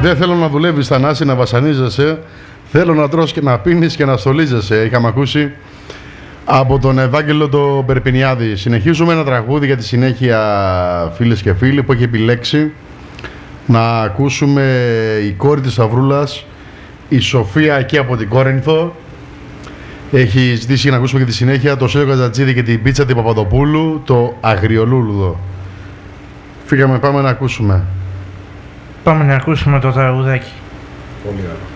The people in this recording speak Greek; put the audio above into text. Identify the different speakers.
Speaker 1: Δεν θέλω να δουλεύεις, Θανάση, να βασανίζεσαι. Θέλω να τρως και να πίνεις και να στολίζεσαι. Είχαμε ακούσει από τον Ευάγγελο τον Περπινιάδη. Συνεχίζουμε ένα τραγούδι για τη συνέχεια, φίλες και φίλοι, που έχει επιλέξει να ακούσουμε η κόρη της Σταυρούλας, η Σοφία, εκεί από την Κόρινθο. Έχει ζητήσει να ακούσουμε και τη συνέχεια το Σέγιο Κατζατζίδη και την Πίτσα την Παπαδοπούλου, το Αγριολούλουδο. Φύγαμε, πάμε να ακούσουμε.
Speaker 2: Πάμε να ακούσουμε το τραγουδάκι.
Speaker 1: Πολύ ωραία.